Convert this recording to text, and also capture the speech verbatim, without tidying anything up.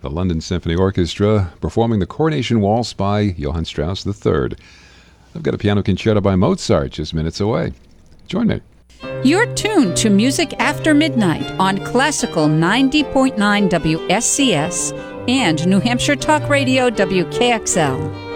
the London Symphony Orchestra performing the Coronation Waltz by Johann Strauss the third. I've got a piano concerto by Mozart just minutes away. Join me. You're tuned to Music After Midnight on Classical ninety point nine W S C S and New Hampshire Talk Radio W K X L.